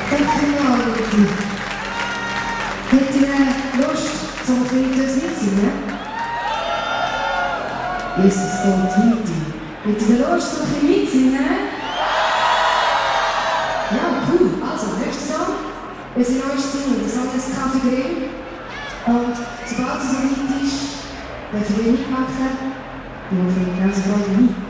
Danke mal, Niki. Habt ihr Lust, so ein bisschen das mitsingen? Jesus Gott, Niki. Habt ihr Lust, so ein bisschen mitsingen? Ja, cool. Also, nächster Song. Wir sind euch singen. Der Song ist Kaffee Grill. Und sobald es so weit ist, dürfen wir mitmachen. Ich hoffe, ihr habt Freude mit.